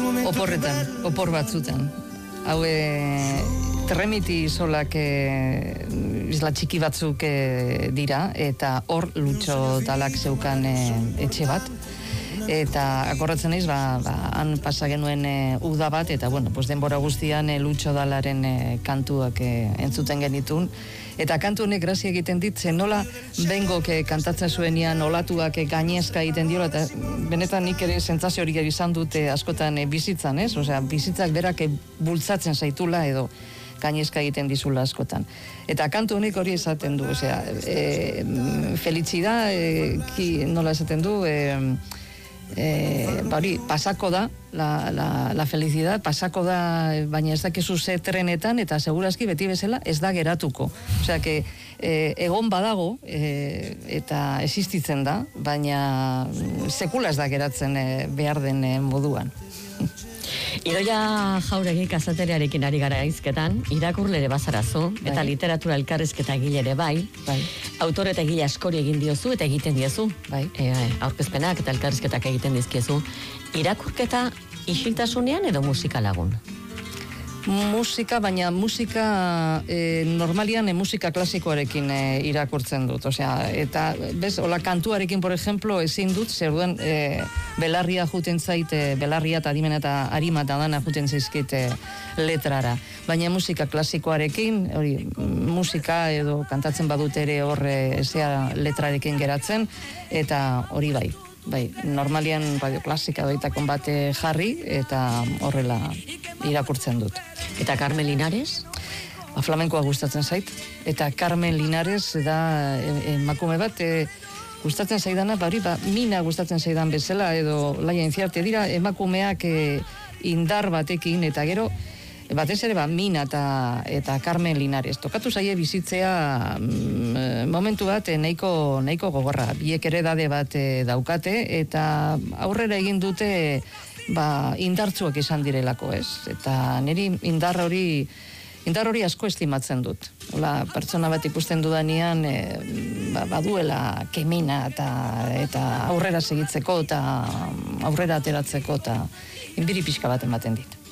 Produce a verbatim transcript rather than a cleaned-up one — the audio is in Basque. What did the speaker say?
Oporretan, opor batzutan. Hau tremiti isolak isla txiki batzuk dira, eta hor Lutxo Dalak zeukan etxe bat. Eta akordatzen naiz, ba, ba, han pasa genuen e, uda bat, eta bueno, pues denbora guztian e, Lutxo Dalaren e, kantuak e, entzuten genitun. Eta kantu honek grazia egiten dit, zen nola bengok e, kantatzen zuenian olatuak e, gainezka egiten diola, eta benetan nik ere sentsazio hori izan dute askotan e, bizitzan, ez? Osea, bizitzak berak e, bultzatzen zaitula edo gainezka egiten dizula askotan. Eta kantu honek hori esaten du, osea, e, felicidad, e, ki, nola esaten du, e, Eh, bari, pasako da la, la, la felicidad, pasako da, baina ez dakizu ze trenetan, eta segurazki beti bezala ez da geratuko. Osea, que eh, egon badago eh, eta existitzen da, baina sekula ez da geratzen eh, behar den eh, moduan. Idoia Jauregi kazaterearekin ari gara hizketan, irakurle ere bazarazu, bai. Eta literatura elkarrizketa egile ere bai, bai. Autor eta egile askori egin diozu eta egiten diozu, bai. E, aurkezpenak eta elkarrizketak egiten dizkiezu. Irakurketa isiltasunean edo musika lagun? Musika, baina musika e, normalian e, musika klasikoarekin e, irakurtzen dut, osea, eta bez, hola kantuarekin, por ejemplo, ezin dut, zer duen e, belarria juten zait, e, belarria eta adimen eta harima eta dana juten zaizkit e, letrara, baina musika klasikoarekin, hori, musika edo kantatzen badut ere horre ezea letrarekin geratzen, eta hori bai. Bai, normalian radio klasika doitakon bate jarri eta horrela irakurtzen dut. Eta Carmen Linares? Ba, flamenkoa gustatzen zait. Eta Carmen Linares da emakume bat e, gustatzen zaidana, bari, ba, mina gustatzen zaidan bezala edo laia inziarte dira emakumeak e, indar batekin eta gero batez ere ba, Mina eta, eta Carmen Linares. Tokatu zaie bizitzea mm, momentu bat e, nahiko, nahiko gogorra. Biek ere dade bat e, daukate eta aurrera egin dute ba, indartzuak izan direlako, ez? Eta niri indar hori indar hori asko estimatzen dut. Hola, pertsona bat ikusten dudanean e, ba, baduela kemina eta, eta aurrera segitzeko eta aurrera ateratzeko eta inbiri pixka bat ematen dit.